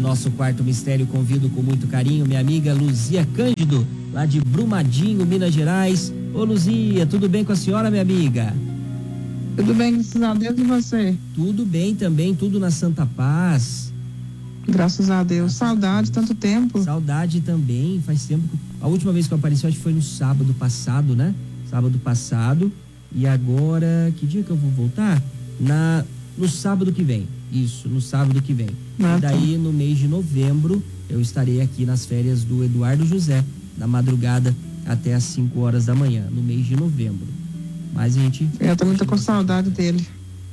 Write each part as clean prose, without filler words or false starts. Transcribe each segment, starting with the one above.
nosso quarto mistério, convido com muito carinho minha amiga Luzia Cândido, lá de Brumadinho, Minas Gerais. Ô Luzia, tudo bem com a senhora, minha amiga? Tudo bem, graças a Deus, e você? Tudo bem também, tudo na Santa Paz. Graças a Deus. Saudade, tanto tempo. Saudade também, faz tempo. A última vez que eu apareci, acho que foi no sábado passado, né? Sábado passado. E agora, que dia que eu vou voltar? No sábado que vem. Isso, no sábado que vem. E daí, no mês de novembro, eu estarei aqui nas férias do Eduardo José, da madrugada até às 5 horas da manhã, no mês de novembro. Mas a gente... Eu também tô com saudade dele.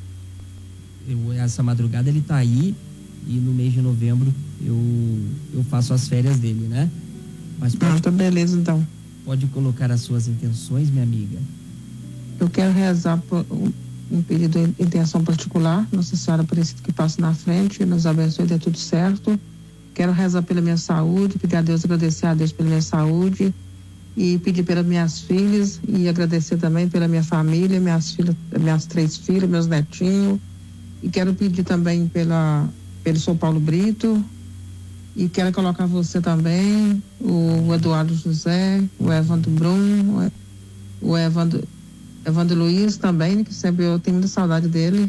Essa madrugada ele tá aí e no mês de novembro eu faço as férias dele, né? Mas tá beleza, então. Pode colocar as suas intenções, minha amiga. Eu quero rezar por um pedido de intenção particular. Nossa Senhora Aparecida que passa na frente, nos abençoe, dê tudo certo. Quero rezar pela minha saúde, pedir a Deus, agradecer a Deus pela minha saúde e pedir pelas minhas filhas e agradecer também pela minha família, minhas 3 filhas, meus netinhos. E quero pedir também pelo São Paulo Brito. E quero colocar você também, o Eduardo José, o Evandro Brum, o Evandro Luiz também, que sempre eu tenho muita saudade dele.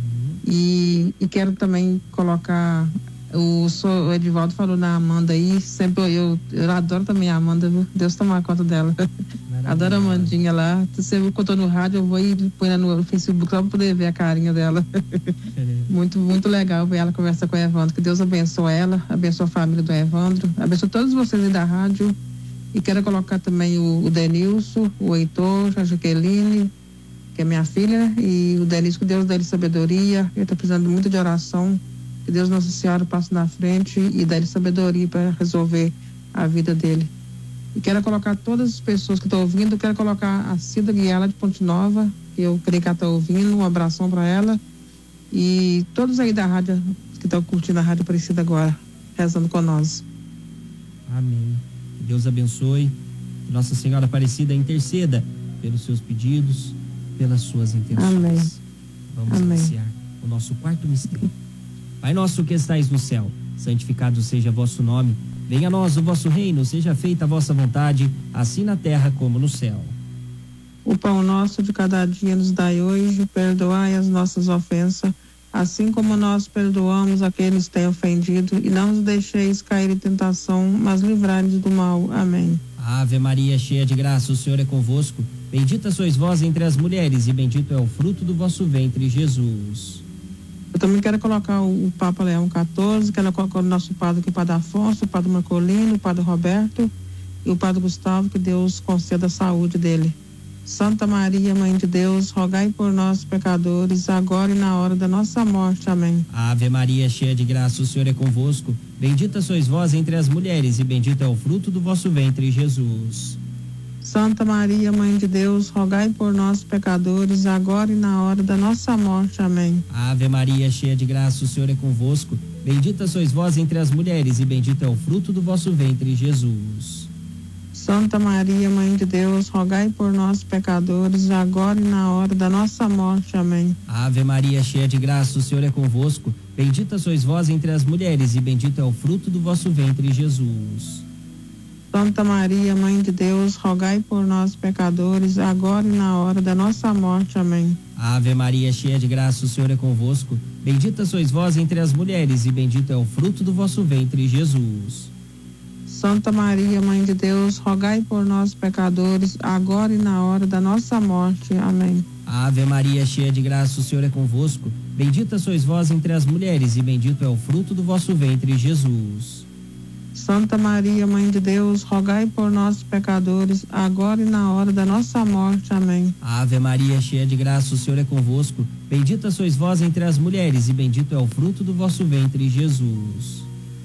E quero também colocar, o Edivaldo falou na Amanda aí, sempre eu adoro também a Amanda, viu? Deus tomar conta dela. Adoro a Amandinha lá. Sempre que eu tô no rádio, eu vou e põe no Facebook só pra poder ver a carinha dela. Muito, muito legal ver ela conversar com o Evandro. Que Deus abençoe ela, abençoe a família do Evandro, abençoe todos vocês aí da rádio. E quero colocar também o Denilson, o Heitor, a Jaqueline, que é minha filha, e o Denilson, que Deus dê sabedoria. Ele tá precisando muito de oração. Que Deus Nossa Senhora passe na frente e dê sabedoria para resolver a vida dele. E quero colocar todas as pessoas que estão ouvindo, quero colocar a Cida Guiela de Ponte Nova, que eu creio que ela está ouvindo, um abração para ela. E todos aí da rádio, que estão curtindo a Rádio Aparecida agora, rezando com nós. Amém. Que Deus abençoe. Nossa Senhora Aparecida interceda pelos seus pedidos, pelas suas intenções. Amém. Vamos iniciar o nosso quarto mistério. Pai nosso que estais no céu, santificado seja vosso nome. Venha a nós o vosso reino, seja feita a vossa vontade, assim na terra como no céu. O pão nosso de cada dia nos dai hoje, perdoai as nossas ofensas, assim como nós perdoamos a quem nos tem ofendido, e não nos deixeis cair em tentação, mas livrai-nos do mal. Amém. Ave Maria, cheia de graça, o Senhor é convosco. Bendita sois vós entre as mulheres, e bendito é o fruto do vosso ventre, Jesus. Eu também quero colocar o Papa Leão XIV, quero colocar o nosso padre aqui, o Padre Afonso, o Padre Marcolino, o Padre Roberto e o Padre Gustavo, que Deus conceda a saúde dele. Santa Maria, Mãe de Deus, rogai por nós, pecadores, agora e na hora da nossa morte. Amém. Ave Maria, cheia de graça, o Senhor é convosco. Bendita sois vós entre as mulheres, e bendito é o fruto do vosso ventre, Jesus. Santa Maria, Mãe de Deus, rogai por nós, pecadores, agora e na hora da nossa morte. Amém. Ave Maria, cheia de graça, o Senhor é convosco. Bendita sois vós entre as mulheres, e bendito é o fruto do vosso ventre, Jesus. Santa Maria, Mãe de Deus, rogai por nós, pecadores, agora e na hora da nossa morte. Amém. Ave Maria, cheia de graça, o Senhor é convosco. Bendita sois vós entre as mulheres, e bendito é o fruto do vosso ventre, Jesus. Santa Maria, Mãe de Deus, rogai por nós, pecadores, agora e na hora da nossa morte. Amém. Ave Maria, cheia de graça, o Senhor é convosco. Bendita sois vós entre as mulheres, e bendito é o fruto do vosso ventre, Jesus. Santa Maria, Mãe de Deus, rogai por nós, pecadores, agora e na hora da nossa morte. Amém. Ave Maria, cheia de graça, o Senhor é convosco. Bendita sois vós entre as mulheres, e bendito é o fruto do vosso ventre, Jesus. Santa Maria, Mãe de Deus, rogai por nós, pecadores, agora e na hora da nossa morte. Amém. Ave Maria, cheia de graça, o Senhor é convosco. Bendita sois vós entre as mulheres, e bendito é o fruto do vosso ventre, Jesus.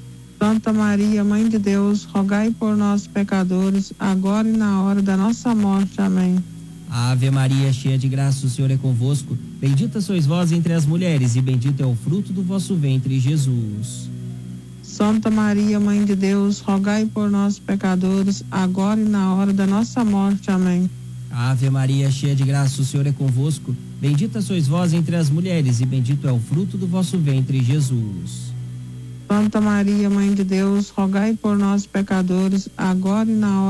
Santa Maria, Mãe de Deus, rogai por nós, pecadores, agora e na hora da nossa morte. Amém. Ave Maria, cheia de graça, o Senhor é convosco. Bendita sois vós entre as mulheres, e bendito é o fruto do vosso ventre, Jesus. Santa Maria, Mãe de Deus, rogai por nós, pecadores, agora e na hora da nossa morte. Amém. Ave Maria, cheia de graça, o Senhor é convosco. Bendita sois vós entre as mulheres, e bendito é o fruto do vosso ventre, Jesus. Santa Maria, Mãe de Deus, rogai por nós, pecadores, agora e na hora